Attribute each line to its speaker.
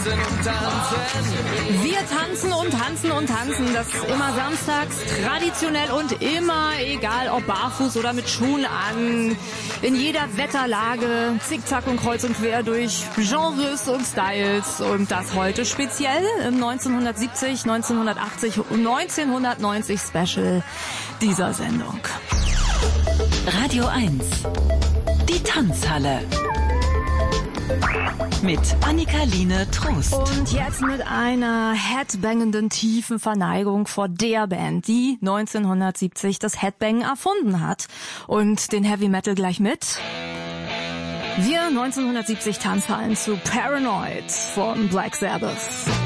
Speaker 1: Wir tanzen und tanzen und tanzen, das immer samstags, traditionell und immer, egal ob barfuß oder mit Schuhen an, in jeder Wetterlage, zickzack und kreuz und quer durch Genres und Styles und das heute speziell im 1970, 1980 und 1990 Special dieser Sendung.
Speaker 2: Radio 1, die Tanzhalle. Mit Annika-Line Trost.
Speaker 1: Und jetzt mit einer headbangenden tiefen Verneigung vor der Band, die 1970 das Headbang erfunden hat. Und den Heavy Metal gleich mit. Wir 1970 Tanzhallen zu Paranoid von Black Sabbath.